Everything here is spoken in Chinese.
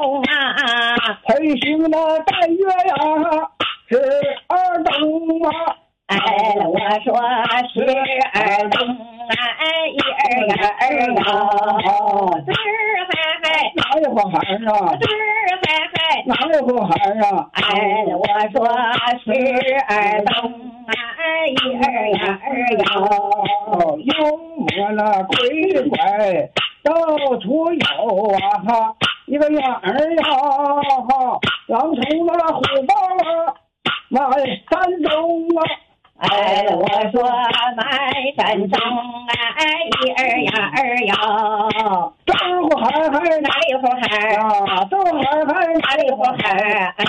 啊， 推行那带月呀，是二等啊。 哎，我说十二等啊，一二呀二呀，滋儿嗨嗨， 哪里好孩啊？ 滋儿嗨嗨， 哪里好孩啊？ 哎，我说十二等啊，一二呀二呀， 有我那鬼怪到处有啊，一个呀二呀，让从那虎豹啊，满山中啊。 哎，我说满山中啊，一二呀二呀， 这儿虎孩哪里有好孩啊，这儿虎孩哪里有好孩？哎，